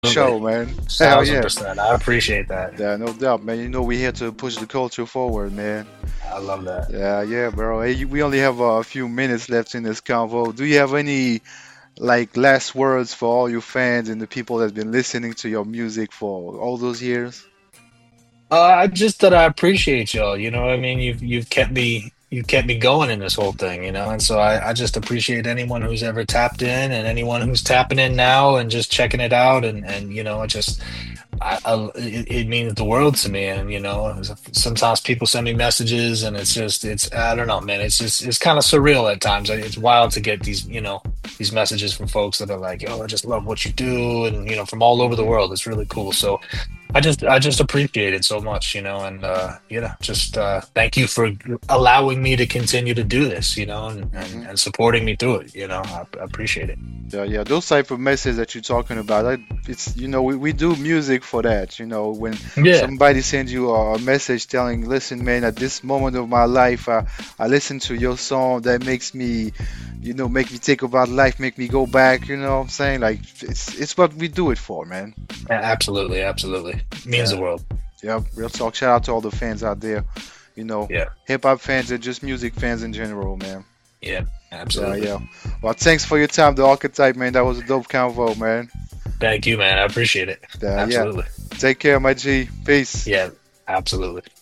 Show, man. Hell Thousand yeah. percent. I appreciate that. Yeah, no doubt, man. You know, we're here to push the culture forward, man. I love that. Yeah, yeah, bro. Hey, we only have a few minutes left in this convo. Do you have any like last words for all your fans and the people that's been listening to your music for all those years? I just that I appreciate y'all. You know what I mean? You've kept me going in this whole thing, you know, and so I just appreciate anyone who's ever tapped in and anyone who's tapping in now and just checking it out and you know, it just it means the world to me. And you know, sometimes people send me messages and it's just it's I don't know, man. It's kind of surreal at times. It's wild to get these, you know, these messages from folks that are like, "Oh, I just love what you do," and you know, from all over the Hmm. world. It's really cool. So I just appreciate it so much, you know, and you know, just thank you for allowing me to continue to do this, you know, Hmm. and supporting me through it. You know, I appreciate it. Yeah, yeah, those type of messages that you're talking about, it's you know we do music for that. You know, when Yeah, somebody sends you a message telling, "Listen, man, at this moment of my life, I listen to your song that makes me, you know, make me think about life, make me go back." You know what I'm saying? Like it's what we do it for, man. absolutely, absolutely. It means the Yeah, world. yeah. Real talk. Shout out to all the fans out there. You know, Yeah, hip hop fans and just music fans in general, man. yeah, Yeah, absolutely. yeah. Well, thanks for your time, the archetype, man. That was a dope convo, man. Thank you, man. I appreciate it. Yeah. Absolutely. Take care, my G. Peace. Yeah, absolutely.